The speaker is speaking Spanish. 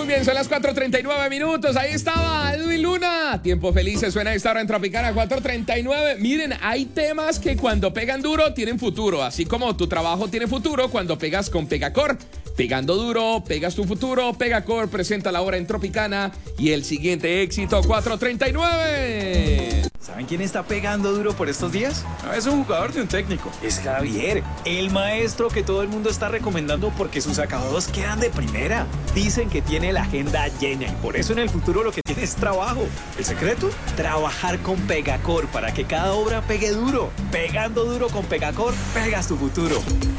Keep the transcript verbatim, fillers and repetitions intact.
muy bien, son las cuatro treinta y nueve minutos. Ahí estaba Edwin Luna. Tiempo felices suena esta hora en Tropicana cuatro treinta y nueve. Miren, hay temas que cuando pegan duro tienen futuro. Así como tu trabajo tiene futuro cuando pegas con Pegacor. Pegando duro, pegas tu futuro. Pegacor presenta la hora en Tropicana y el siguiente éxito cuatro treinta y nueve. ¿Saben quién está pegando duro por estos días? No es un jugador de un técnico, es Javier, el maestro que todo el mundo está recomendando porque sus acabados quedan de primera. Dicen que tiene la agenda llena y por eso en el futuro lo que tiene es trabajo. ¿El secreto? Trabajar con Pegacor para que cada obra pegue duro. Pegando duro con Pegacor, pegas tu futuro.